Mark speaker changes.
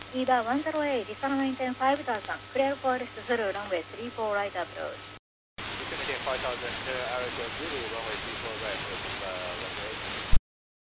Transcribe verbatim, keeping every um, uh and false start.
Speaker 1: Eva one zero eight, Disana maintain five thousand, clear for rest zero runway three four right approach.
Speaker 2: Disana maintain five thousand, clear R S zero